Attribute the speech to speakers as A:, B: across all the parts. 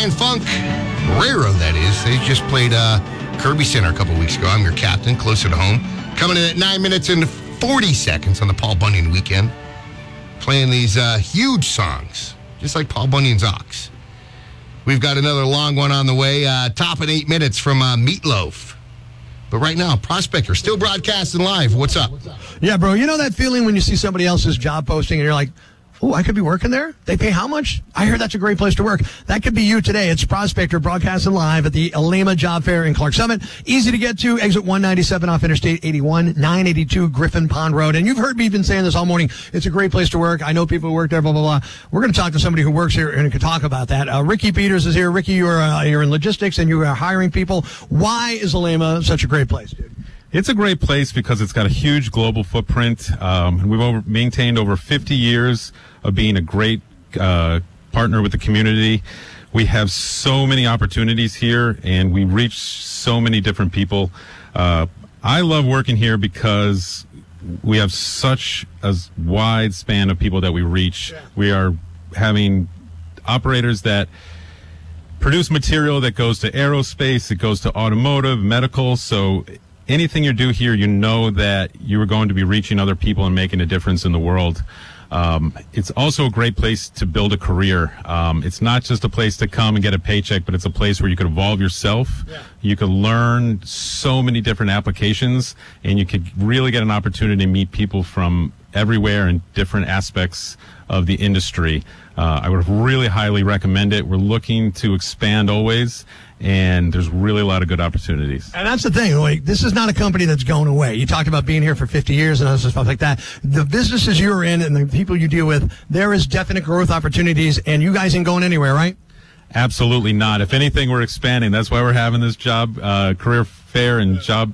A: Grand Funk, Raro, that is. They just played Kirby Center a couple weeks ago. I'm your captain, closer to home. Coming in at 9 minutes and 40 seconds on the Paul Bunyan weekend. Playing these huge songs, just like Paul Bunyan's Ox. We've got another long one on the way. Top in 8 minutes from Meatloaf. But right now, Prospector, still broadcasting live. What's up?
B: Yeah, bro, you know that feeling when you see somebody else's job posting and you're like, oh, I could be working there? They pay how much? I heard that's a great place to work. That could be you today. It's Prospector broadcasting live at the Alema Job Fair in Clark Summit. Easy to get to. Exit 197 off Interstate 81, 982 Griffin Pond Road. And you've heard me been saying this all morning. It's a great place to work. I know people who work there, blah, blah, blah. We're going to talk to somebody who works here and can talk about that. Ricky Peters is here. Ricky, you're in logistics and you are hiring people. Why is Alema such a great place, dude?
C: It's a great place because it's got a huge global footprint. We've maintained over 50 years of being a great partner with the community. We have so many opportunities here, and we reach so many different people. I love working here because we have such a wide span of people that we reach. Yeah. We are having operators that produce material that goes to aerospace, it goes to automotive, medical, so anything you do here, you know that you are going to be reaching other people and making a difference in the world. It's also a great place to build a career. It's not just a place to come and get a paycheck, but it's a place where you could evolve yourself. Yeah. You could learn so many different applications, and you could really get an opportunity to meet people from everywhere in different aspects of the industry. I would really highly recommend it. We're looking to expand always, and there's really a lot of good opportunities.
B: And that's the thing. Like, this is not a company that's going away. You talked about being here for 50 years and other stuff like that. The businesses you're in and the people you deal with, there is definite growth opportunities, and you guys ain't going anywhere, right?
C: Absolutely not. If anything, we're expanding. That's why we're having this job career fair and job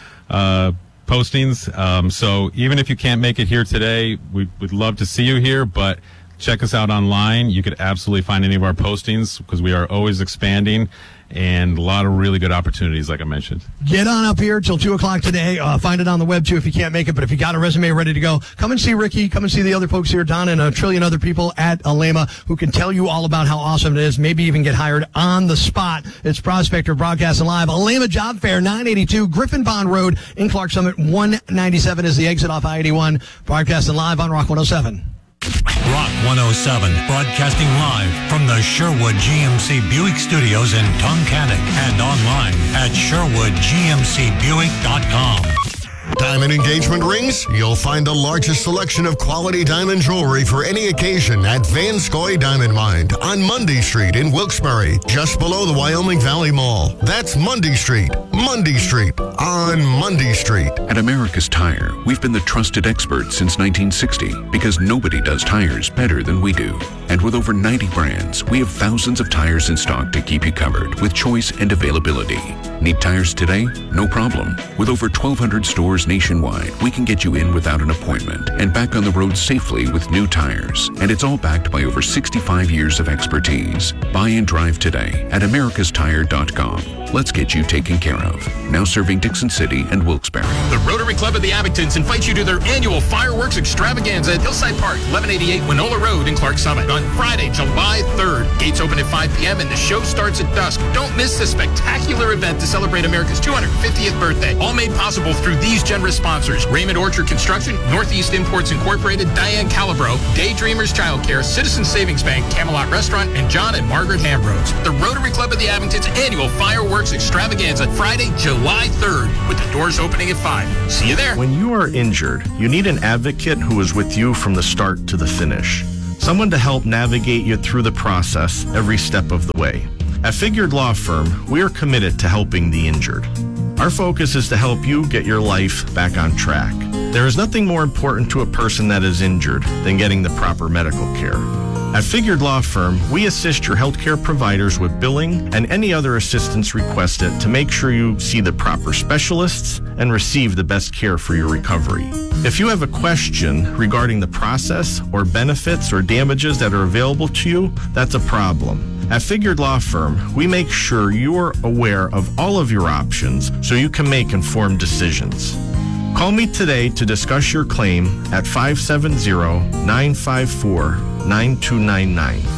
C: postings. So even if you can't make it here today, we'd love to see you here, but check us out online. You could absolutely find any of our postings because we are always expanding and a lot of really good opportunities, like I mentioned.
B: Get on up here till 2 o'clock today. Find it on the web, too, if you can't make it. But if you got a resume ready to go, come and see Ricky. Come and see the other folks here, Don, and a trillion other people at Alema who can tell you all about how awesome it is, maybe even get hired on the spot. It's Prospector broadcasting live. Alema Job Fair, 982 Griffin Pond Road in Clark Summit. 197 is the exit off I-81. Broadcasting live on Rock 107.
D: Rock 107, broadcasting live from the Sherwood GMC Buick Studios in Tunkhannock and online at SherwoodGMCBuick.com.
A: Diamond engagement rings? You'll find the largest selection of quality diamond jewelry for any occasion at Van Scoy Diamond Mine on Mundy Street in Wilkes-Barre, just below the Wyoming Valley Mall. That's Mundy Street on Mundy Street.
E: At America's Tire, we've been the trusted experts since 1960 because nobody does tires better than we do. And with over 90 brands, we have thousands of tires in stock to keep you covered with choice and availability. Need tires today? No problem. With over 1,200 stores nationwide, we can get you in without an appointment and back on the road safely with new tires. And it's all backed by over 65 years of expertise. Buy and drive today at americastire.com. Let's get you taken care of. Now serving Dixon City and Wilkes-Barre.
F: The Rotary Club of the Abingtons invites you to their annual fireworks extravaganza at Hillside Park, 1188 Winola Road in Clark Summit on Friday, July 3rd. Gates open at 5 p.m. and the show starts at dusk. Don't miss this spectacular event to celebrate America's 250th birthday. All made possible through these generous sponsors: Raymond Orchard Construction, Northeast Imports Incorporated, Diane Calabro, Daydreamers Childcare, Citizen Savings Bank, Camelot Restaurant, and John and Margaret Hambrose. The Rotary Club of the Abingtons annual fireworks extravaganza, Friday, July 3rd, with the doors opening at 5. See you there.
G: When you are injured, you need an advocate who is with you from the start to the finish. Someone to help navigate you through the process every step of the way. At Figured Law Firm, we are committed to helping the injured. Our focus is to help you get your life back on track. There is nothing more important to a person that is injured than getting the proper medical care. At Figured Law Firm, we assist your healthcare providers with billing and any other assistance requested to make sure you see the proper specialists and receive the best care for your recovery. If you have a question regarding the process or benefits or damages that are available to you, that's a problem. At Figured Law Firm, we make sure you are aware of all of your options so you can make informed decisions. Call me today to discuss your claim at 570-954-9299.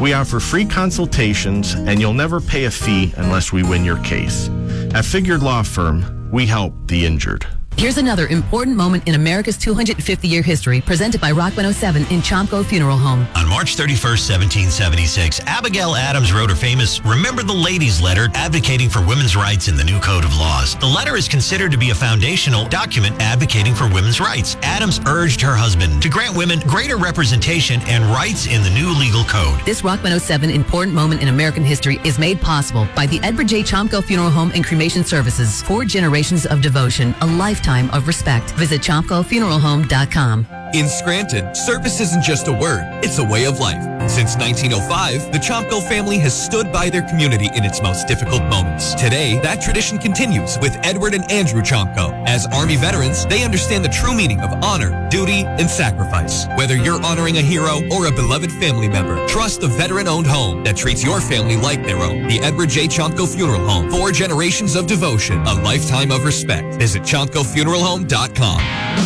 G: We offer free consultations, and you'll never pay a fee unless we win your case. At Figured Law Firm, we help the injured.
H: Here's another important moment in America's 250-year history, presented by Rock 107 in Chomko Funeral Home.
I: On March 31st, 1776, Abigail Adams wrote her famous Remember the Ladies letter advocating for women's rights in the new Code of Laws. The letter is considered to be a foundational document advocating for women's rights. Adams urged her husband to grant women greater representation and rights in the new legal code.
H: This Rock 107 important moment in American history is made possible by the Edward J. Chomko Funeral Home and Cremation Services. 4 generations of devotion, a lifetime of respect. Visit ChomkoFuneralHome.com.
J: In Scranton, service isn't just a word, it's a way of life. Since 1905, the Chomko family has stood by their community in its most difficult moments. Today, that tradition continues with Edward and Andrew Chomko. As Army veterans, they understand the true meaning of honor, duty, and sacrifice. Whether you're honoring a hero or a beloved family member, trust a veteran-owned home that treats your family like their own. The Edward J. Chomko Funeral Home. 4 generations of devotion, a lifetime of respect. Visit ChomkoFuneralHome.com.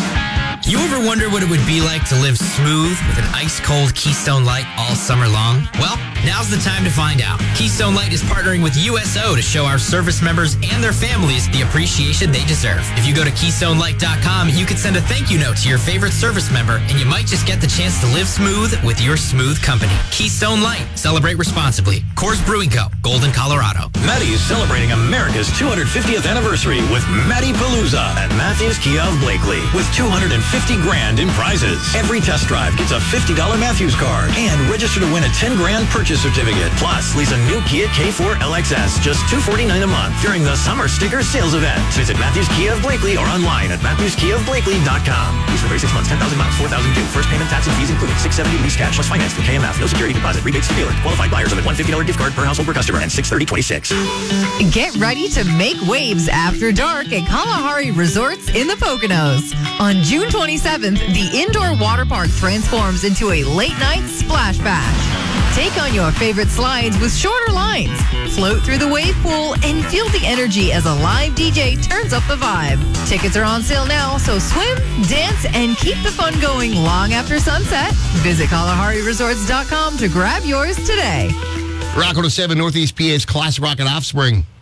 K: You ever wonder what it would be like to live smooth with an ice-cold Keystone Light all summer long? Well, now's the time to find out. Keystone Light is partnering with USO to show our service members and their families the appreciation they deserve. If you go to KeystoneLight.com, you could send a thank you note to your favorite service member, and you might just get the chance to live smooth with your smooth company. Keystone Light. Celebrate responsibly. Coors Brewing Co., Golden, Colorado.
L: Maddie is celebrating America's 250th anniversary with Maddie Palooza at Matthews Kia of Blakely with $250 grand in prizes. Every test drive gets a $50 Matthews card and register to win a 10 grand purchase certificate. Plus, lease a new Kia K4 LXS just $249 a month during the Summer Sticker Sales event. Visit Matthews Kia of Blakely or online at MatthewsKiaofBlakely.com. Lease for 36 months, 10,000 miles, 4,000 due. First payment, tax, and fees included. $670 lease cash plus finance through KMF. No security deposit. Rebates to dealer. Qualified buyers of a $150 gift card per household per customer and $630.26.
M: Get ready to make waves after dark at Kalahari Resorts in the Poconos. On June 27th, the indoor water park transforms into a late-night splash bash. Take on your favorite slides with shorter lines, float through the wave pool, and feel the energy as a live DJ turns up the vibe. Tickets are on sale now, so swim, dance, and keep the fun going long after sunset. Visit KalahariResorts.com to grab yours today.
A: Rock 107 Northeast PA's Classic Rock and Offspring.